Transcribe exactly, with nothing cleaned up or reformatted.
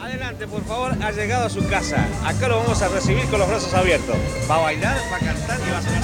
Adelante, por favor, ha llegado a su casa. Acá lo vamos a recibir con los brazos abiertos. Va a bailar, va a cantar y va a sonar.